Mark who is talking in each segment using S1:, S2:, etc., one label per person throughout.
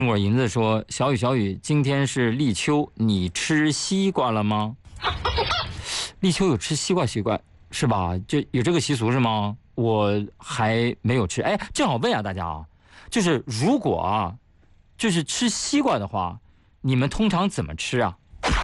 S1: 我银子说：“小雨，小雨，今天是立秋，你吃西瓜了吗？”立秋有吃西瓜习惯是吧？就有这个习俗是吗？我还没有吃。哎，正好问啊大家啊，就是如果啊，就是吃西瓜的话，你们通常怎么吃啊？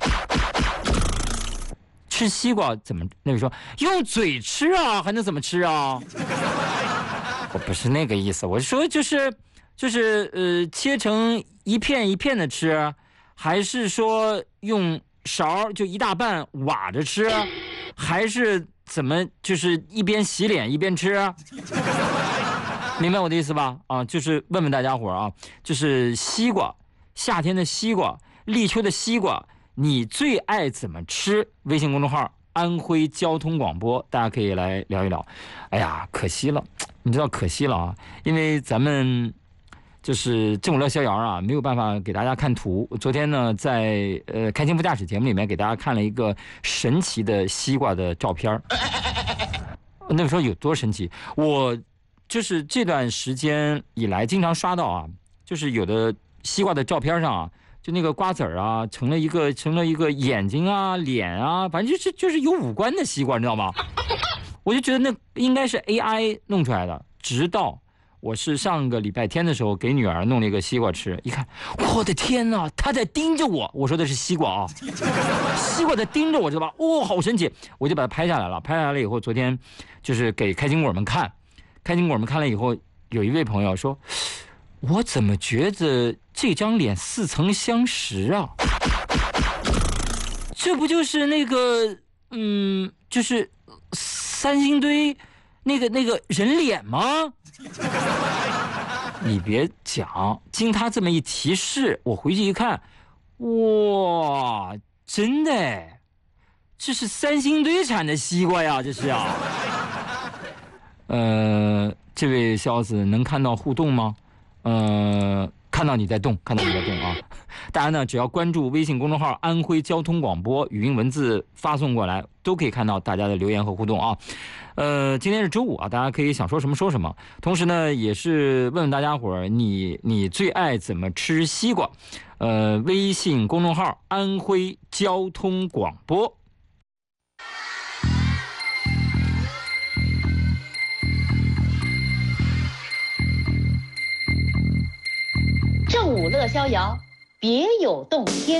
S1: 吃西瓜怎么？那个说用嘴吃啊，还能怎么吃啊？我不是那个意思，我说就是切成一片一片的吃，还是说用勺就一大半挖着吃，还是怎么就是一边洗脸一边吃？明白我的意思吧？啊，就是问问大家伙啊，就是西瓜，夏天的西瓜，立秋的西瓜，你最爱怎么吃？微信公众号安徽交通广播，大家可以来聊一聊。哎呀，可惜了，你知道可惜了啊，因为咱们就是正午乐逍遥啊，没有办法给大家看图。昨天呢，在开心副驾驶节目里面给大家看了一个神奇的西瓜的照片。那个时候有多神奇？我就是这段时间以来经常刷到啊，就是有的西瓜的照片上啊，就那个瓜子儿啊，成了一个眼睛啊、脸啊，反正就是有五官的西瓜，你知道吗？我就觉得那应该是 AI 弄出来的。直到我是上个礼拜天的时候给女儿弄了一个西瓜吃，一看，我的天哪，她在盯着我。我说的是西瓜啊，西瓜在盯着我，知道吧？哦，好神奇！我就把它拍下来了。拍下来了以后，昨天就是给开心果们看，开心果们看了以后，有一位朋友说，我怎么觉得这张脸似曾相识啊？这不就是那个就是三星堆那个人脸吗？你别讲，经他这么一提示，我回去一看，哇，真的，这是三星堆产的西瓜呀，这是啊。这位小子能看到互动吗？看到你在动，看到你在动啊！大家呢，只要关注微信公众号“安徽交通广播”，语音文字发送过来，都可以看到大家的留言和互动啊。今天是周五啊，大家可以想说什么说什么。同时呢，也是问问大家伙儿，你最爱怎么吃西瓜？微信公众号“安徽交通广播”。
S2: 正午乐逍遥，别有洞天。